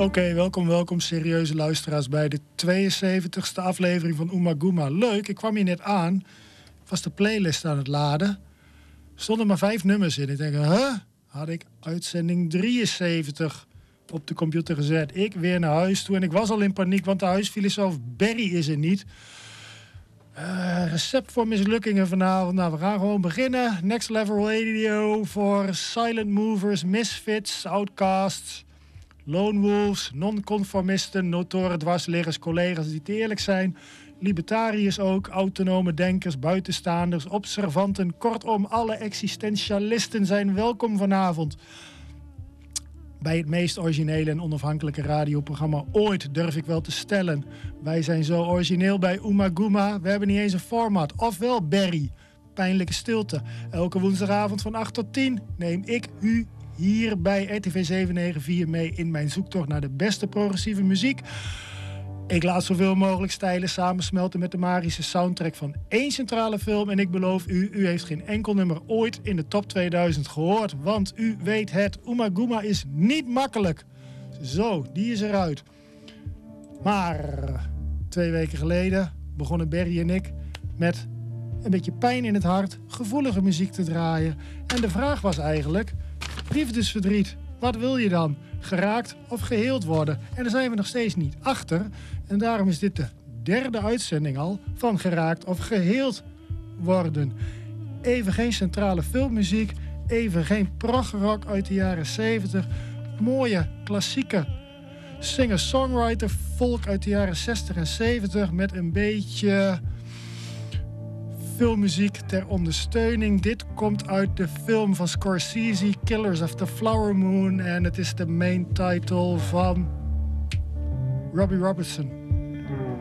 Oké, welkom serieuze luisteraars bij de 72e aflevering van Oema Goema. Leuk, ik kwam hier net aan. Ik was de playlist aan het laden. Er stonden maar 5 nummers in. Ik denk, had ik uitzending 73 op de computer gezet. Ik weer naar huis toe en ik was al in paniek, want de huisfilosoof Barry is er niet. Recept voor mislukkingen vanavond. Nou, we gaan gewoon beginnen. Next Level Radio voor Silent Movers, Misfits, Outcasts, Lone Wolves, non-conformisten, notoren dwarsliggers, collega's die te eerlijk zijn, libertariërs ook, autonome denkers, buitenstaanders, observanten. Kortom, alle existentialisten zijn welkom vanavond bij het meest originele en onafhankelijke radioprogramma ooit, durf ik wel te stellen. Wij zijn zo origineel bij Oema Goema. We hebben niet eens een format. Ofwel Barry, pijnlijke stilte. Elke woensdagavond van 8 tot 10 neem ik u hier bij RTV 794 mee in mijn zoektocht naar de beste progressieve muziek. Ik laat zoveel mogelijk stijlen samensmelten met de magische soundtrack van één centrale film. En ik beloof u, u heeft geen enkel nummer ooit in de top 2000 gehoord. Want u weet het, Oema Goema is niet makkelijk. Zo, die is eruit. Maar 2 weken geleden begonnen Barry en ik met een beetje pijn in het hart, gevoelige muziek te draaien. En de vraag was eigenlijk, liefdesverdriet, wat wil je dan? Geraakt of geheeld worden? En daar zijn we nog steeds niet achter. En daarom is dit de 3e uitzending al van Geraakt of Geheeld worden. Even geen centrale filmmuziek, even geen progrock uit de jaren 70. Mooie, klassieke singer-songwriter folk uit de jaren 60 en 70 met een beetje filmmuziek ter ondersteuning. Dit komt uit de film van Scorsese, Killers of the Flower Moon. En het is de main title van Robbie Robertson.